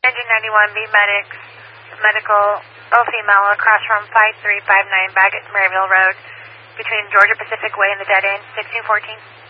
Engine 91, B medics, medical, all female, across from 5359 Baggett Maryville Road, between Georgia Pacific Way and the dead end, 1614.